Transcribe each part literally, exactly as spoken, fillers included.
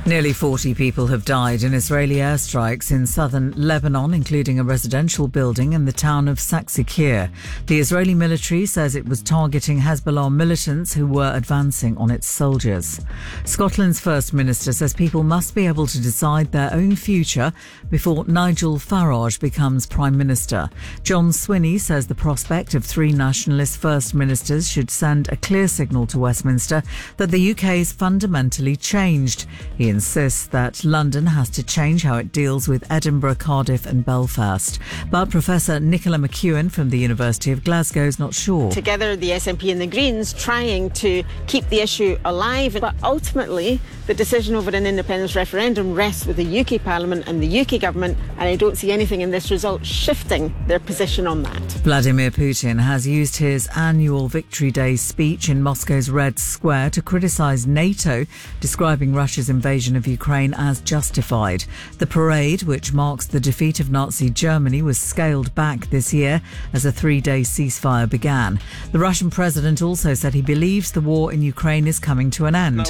Nearly forty people have died in Israeli airstrikes in southern Lebanon, including a residential building in the town of Saksikir. The Israeli military says it was targeting Hezbollah militants who were advancing on its soldiers. Scotland's First Minister says people must be able to decide their own future before Nigel Farage becomes Prime Minister. John Swinney says the prospect of three nationalist First Ministers should send a clear signal to Westminster that the U K is fundamentally changed. He insists that London has to change how it deals with Edinburgh, Cardiff and Belfast. But Professor Nicola McEwen from the University of Glasgow is not sure. Together, the S N P and the Greens trying to keep the issue alive, but ultimately the decision over an independence referendum rests with the U K Parliament and the U K government, and I don't see anything in this result shifting their position on that. Vladimir Putin has used his annual Victory Day speech in Moscow's Red Square to criticise NATO, describing Russia's invasion of Ukraine as justified. The parade, which marks the defeat of Nazi Germany, was scaled back this year as a three-day ceasefire began. The Russian president also said he believes the war in Ukraine is coming to an end.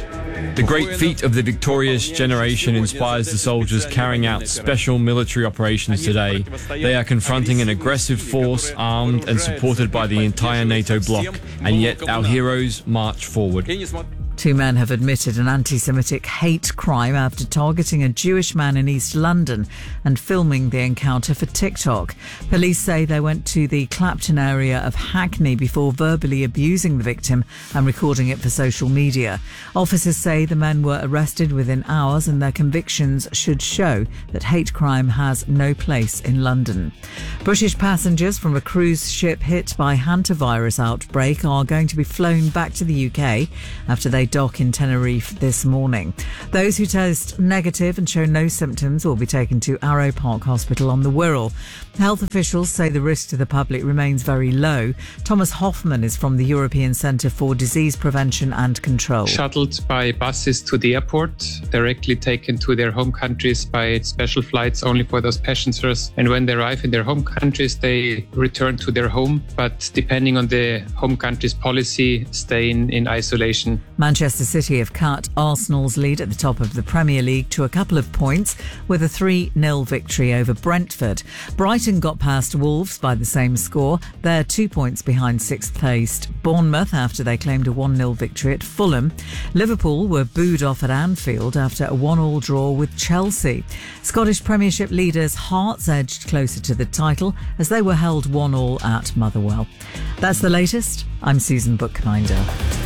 The great feat of the victorious generation inspires the soldiers carrying out special military operations today. They are confronting an aggressive force armed and supported by the entire NATO bloc, and yet our heroes march forward. Two men have admitted an anti-Semitic hate crime after targeting a Jewish man in East London and filming the encounter for TikTok. Police say they went to the Clapton area of Hackney before verbally abusing the victim and recording it for social media. Officers say the men were arrested within hours and their convictions should show that hate crime has no place in London. British passengers from a cruise ship hit by hantavirus outbreak are going to be flown back to the U K after they dock in Tenerife this morning. Those who test negative and show no symptoms will be taken to Arrow Park Hospital on the Wirral. Health officials say the risk to the public remains very low. Thomas Hoffman is from the European Centre for Disease Prevention and Control. Shuttled by buses to the airport, directly taken to their home countries by special flights only for those passengers. And when they arrive in their home countries, they return to their home, but depending on the home country's policy, stay in, in isolation. Manchester City have cut Arsenal's lead at the top of the Premier League to a couple of points with a three nil victory over Brentford. Brighton got past Wolves by the same score. They're two points behind sixth-placed Bournemouth after they claimed a one nil victory at Fulham. Liverpool were booed off at Anfield after a one all draw with Chelsea. Scottish Premiership leaders Hearts edged closer to the title as they were held one all at Motherwell. That's the latest. I'm Susan Bookbinder.